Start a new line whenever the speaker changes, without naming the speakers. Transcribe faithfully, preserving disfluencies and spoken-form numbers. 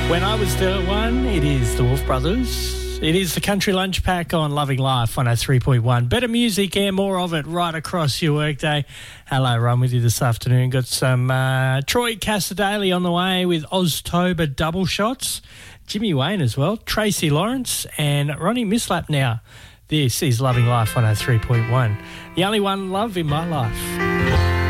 When I was thirty-one, it is the Wolf Brothers. It is the Country Lunch Pack on Loving Life one oh three point one. Better music and more of it right across your workday. Hello, Ron with you this afternoon. Got some uh, Troy Casadale on the way with Oztober double shots. Jimmy Wayne as well. Tracy Lawrence and Ronnie Mislap now. This is Loving Life one oh three point one. The only one love in my life.